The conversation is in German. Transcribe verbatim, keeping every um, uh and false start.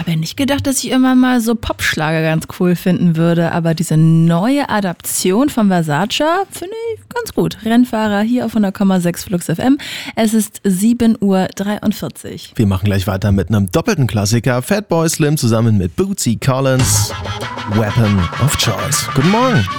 habe ja nicht gedacht, dass ich irgendwann mal so Popschlager ganz cool finden würde, aber diese neue Adaption von Versace finde ich ganz gut. Rennfahrer hier auf hundert Komma sechs Flux F M. Es ist sieben Uhr dreiundvierzig. Wir machen gleich weiter mit einem doppelten Klassiker. Fatboy Slim zusammen mit Bootsy Collins. Weapon of Choice. Guten Morgen.